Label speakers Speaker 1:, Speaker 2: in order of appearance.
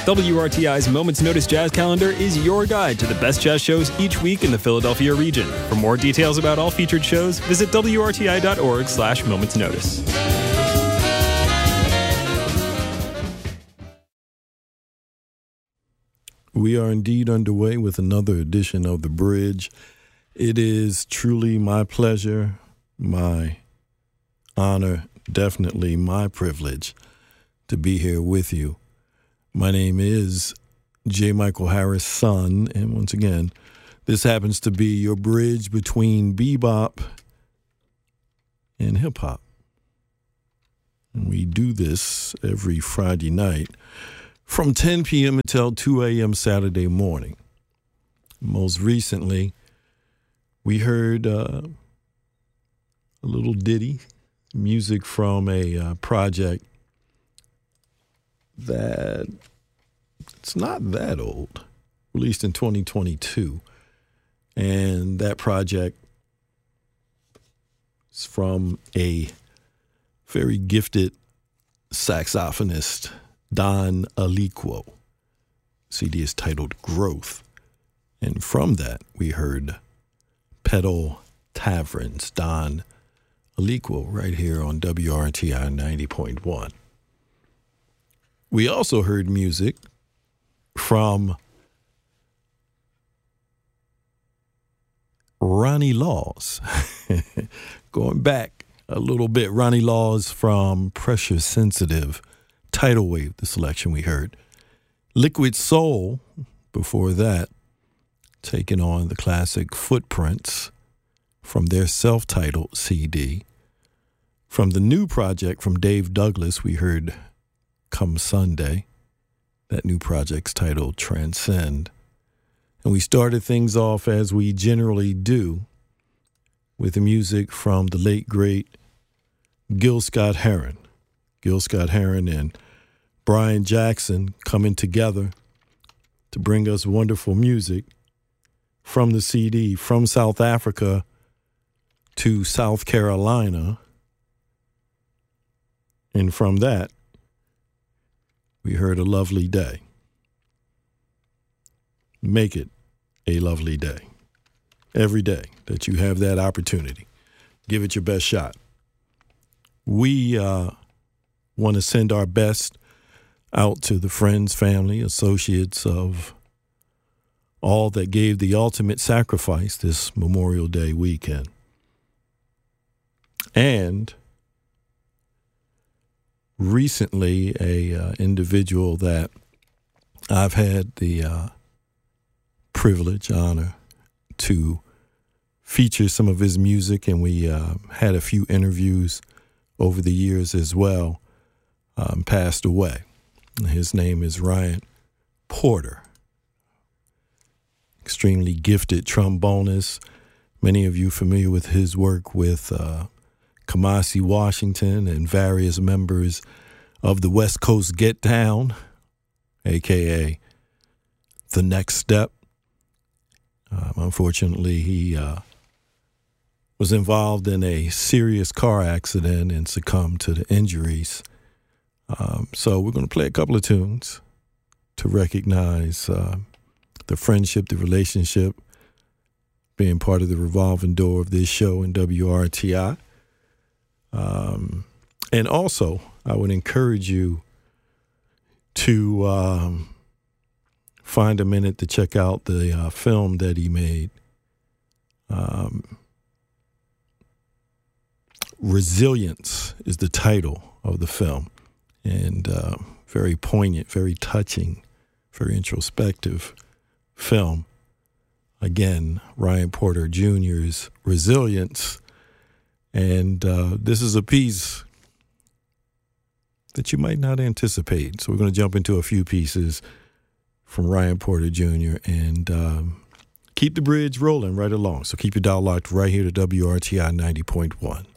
Speaker 1: WRTI's Moments Notice Jazz Calendar is your guide to the best jazz shows each week in the Philadelphia region. For more details about all featured shows, visit wrti.org/momentsnotice.
Speaker 2: We are indeed underway with another edition of The Bridge. It is truly my pleasure, my honor, definitely my privilege to be here with you. My name is J. Michael Harris' son, and once again, this happens to be your bridge between bebop and hip-hop. And we do this every Friday night from 10 p.m. until 2 a.m. Saturday morning. Most recently, we heard a little ditty, music from a project that it's not that old, released in 2022. And that project is from a very gifted saxophonist, Don Aliquo. CD is titled Growth. And from that, we heard Pedal Taverns, Don Aliquo, right here on WRTI 90.1. We also heard music from Ronnie Laws. Going back a little bit, Ronnie Laws from Pressure Sensitive, Tidal Wave, the selection we heard. Liquid Soul, before that, taking on the classic Footprints from their self-titled CD. From the new project from Dave Douglas, we heard Come Sunday. That new project's titled Transcend. And we started things off as we generally do with the music from the late, great Gil Scott-Heron. Gil Scott-Heron and Brian Jackson coming together to bring us wonderful music from the CD, From South Africa to South Carolina. And from that, we heard A Lovely Day. Make it a lovely day. Every day that you have that opportunity, give it your best shot. We want to send our best out to the friends, family, associates of all that gave the ultimate sacrifice this Memorial Day weekend. And recently, a individual that I've had the privilege, honor to feature some of his music, and we had a few interviews over the years as well, passed away. His name is Ryan Porter. Extremely gifted trombonist. Many of you familiar with his work with Kamasi Washington and various members of the West Coast Get Down, a.k.a. The Next Step. Unfortunately, he was involved in a serious car accident and succumbed to the injuries. So we're going to play a couple of tunes to recognize the friendship, the relationship, being part of the revolving door of this show in WRTI. And also, I would encourage you to find a minute to check out the film that he made. Resilience is the title of the film, and very poignant, very touching, very introspective film. Again, Ryan Porter Jr.'s Resilience. And this is a piece that you might not anticipate. So we're going to jump into a few pieces from Ryan Porter Jr. and keep the bridge rolling right along. So keep your dial locked right here to WRTI 90.1.